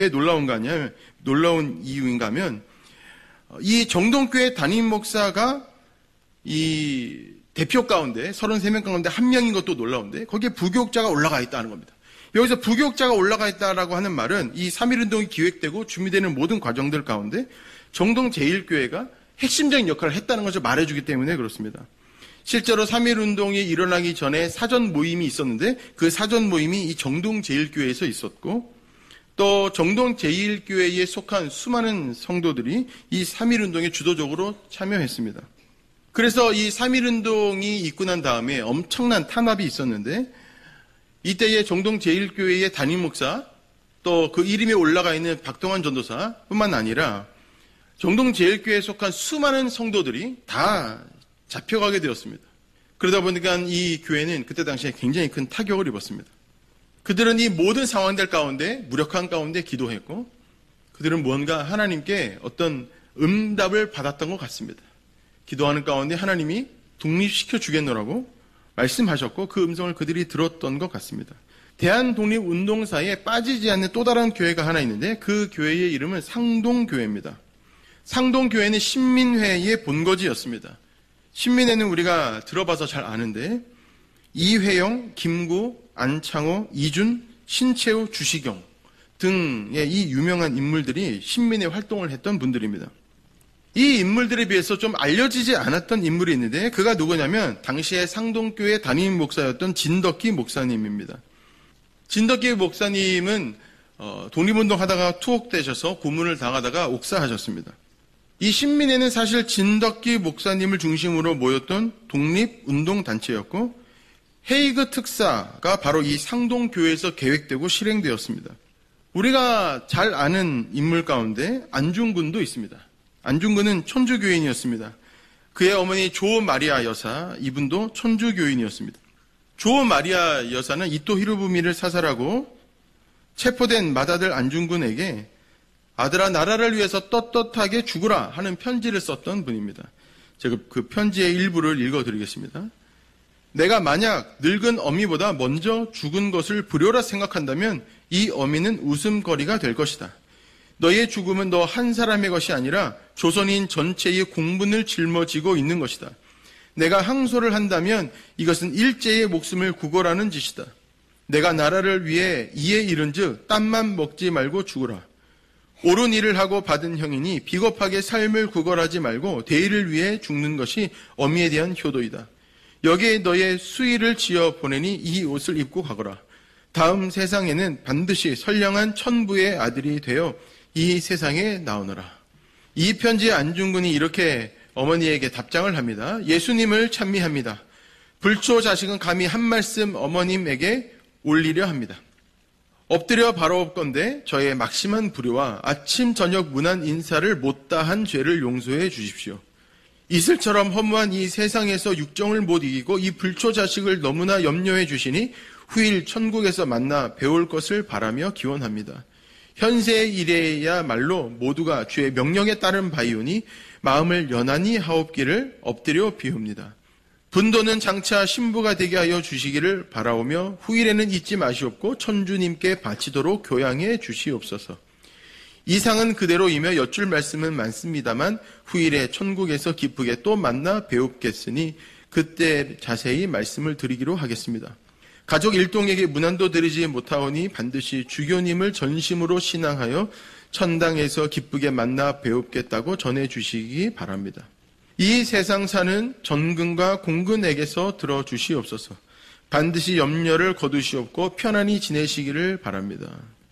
왜 놀라운 이유인가 하면 이 정동교회 담임 목사가 이 대표 가운데 33명 가운데 한 명인 것도 놀라운데 거기에 부교육자가 올라가 있다는 겁니다. 여기서 부교육자가 올라가 있다라고 하는 말은 이 3.1운동이 기획되고 준비되는 모든 과정들 가운데 정동제일교회가 핵심적인 역할을 했다는 것을 말해주기 때문에 그렇습니다. 실제로 3.1운동이 일어나기 전에 사전 모임이 있었는데 그 사전 모임이 이 정동제일교회에서 있었고 또 정동제일교회에 속한 수많은 성도들이 이 3.1운동에 주도적으로 참여했습니다. 그래서 이 3.1운동이 있고 난 다음에 엄청난 탄압이 있었는데 이때의 정동제일교회의 담임 목사 또 그 이름에 올라가 있는 박동환 전도사 뿐만 아니라 정동제일교회에 속한 수많은 성도들이 다 잡혀가게 되었습니다. 그러다 보니까 이 교회는 그때 당시에 굉장히 큰 타격을 입었습니다. 그들은 이 모든 상황들 가운데 무력한 가운데 기도했고 그들은 무언가 하나님께 어떤 응답을 받았던 것 같습니다. 기도하는 가운데 하나님이 독립시켜 주겠노라고 말씀하셨고 그 음성을 그들이 들었던 것 같습니다. 대한독립운동사에 빠지지 않는 또 다른 교회가 하나 있는데 그 교회의 이름은 상동교회입니다. 상동교회는 신민회의 본거지였습니다. 신민회는 우리가 들어봐서 잘 아는데 이회영, 김구, 안창호, 이준, 신채우, 주시경 등의 이 유명한 인물들이 신민회 활동을 했던 분들입니다. 이 인물들에 비해서 좀 알려지지 않았던 인물이 있는데 그가 누구냐면 당시에 상동교회 담임 목사였던 진덕기 목사님입니다. 진덕기 목사님은 독립운동 하다가 투옥되셔서 고문을 당하다가 옥사하셨습니다. 이 신민회는 사실 진덕기 목사님을 중심으로 모였던 독립운동단체였고 헤이그 특사가 바로 이 상동교회에서 계획되고 실행되었습니다. 우리가 잘 아는 인물 가운데 안중근도 있습니다. 안중근은 천주교인이었습니다. 그의 어머니 조 마리아 여사, 이분도 천주교인이었습니다. 조 마리아 여사는 이토 히로부미를 사살하고 체포된 맏아들 안중근에게 아들아 나라를 위해서 떳떳하게 죽으라 하는 편지를 썼던 분입니다. 제가 그 편지의 일부를 읽어드리겠습니다. 내가 만약 늙은 어미보다 먼저 죽은 것을 불효라 생각한다면 이 어미는 웃음거리가 될 것이다. 너의 죽음은 너 한 사람의 것이 아니라 조선인 전체의 공분을 짊어지고 있는 것이다. 내가 항소를 한다면 이것은 일제의 목숨을 구걸하는 짓이다. 내가 나라를 위해 이에 이른즉 땀만 먹지 말고 죽으라. 옳은 일을 하고 받은 형이니 비겁하게 삶을 구걸하지 말고 대의를 위해 죽는 것이 어미에 대한 효도이다. 여기에 너의 수의를 지어 보내니 이 옷을 입고 가거라. 다음 세상에는 반드시 선량한 천부의 아들이 되어 이 세상에 나오너라. 이 편지에 안중근이 이렇게 어머니에게 답장을 합니다. 예수님을 찬미합니다. 불초 자식은 감히 한 말씀 어머님에게 올리려 합니다. 엎드려 바라옵건대 저의 막심한 불효와 아침 저녁 무난 인사를 못다한 죄를 용서해 주십시오. 이슬처럼 허무한 이 세상에서 육정을 못 이기고 이 불초 자식을 너무나 염려해 주시니 후일 천국에서 만나 배울 것을 바라며 기원합니다. 현세의 일에야말로 모두가 주의 명령에 따른 바이오니 마음을 연한히 하옵기를 엎드려 비웁니다. 분도는 장차 신부가 되게 하여 주시기를 바라오며 후일에는 잊지 마시옵고 천주님께 바치도록 교양해 주시옵소서. 이상은 그대로이며 여쭐 말씀은 많습니다만 후일에 천국에서 기쁘게 또 만나 배웁겠으니 그때 자세히 말씀을 드리기로 하겠습니다. 가족 일동에게 문안도 드리지 못하오니 반드시 주교님을 전심으로 신앙하여 천당에서 기쁘게 만나 배웁겠다고 전해주시기 바랍니다. 이 세상 사는 전근과 공근에게서 들어주시옵소서. 반드시 염려를 거두시옵고 편안히 지내시기를 바랍니다.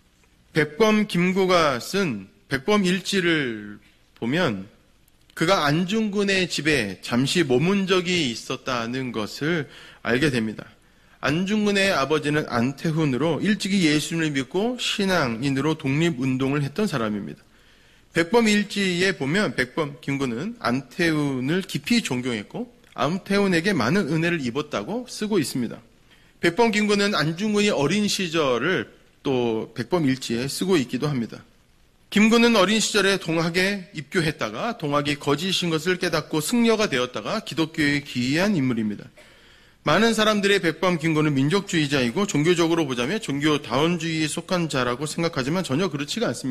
백범 김구가 쓴 백범일지를 보면 그가 안중근의 집에 잠시 머문 적이 있었다는 것을 알게 됩니다. 안중근의 아버지는 안태훈으로 일찍이 예수님을 믿고 신앙인으로 독립운동을 했던 사람입니다. 백범일지에 보면 백범 김구는 안태훈을 깊이 존경했고 안태훈에게 많은 은혜를 입었다고 쓰고 있습니다. 백범 김구는 안중근이 어린 시절을 또 백범일지에 쓰고 있기도 합니다. 김구는 어린 시절에 동학에 입교했다가 동학이 거짓인 것을 깨닫고 승려가 되었다가 기독교에 귀의한 인물입니다. 많은 사람들의 백범 김건은 민족주의자이고 종교적으로 보자면 종교다원주의에 속한 자라고 생각하지만 전혀 그렇지가 않습니다.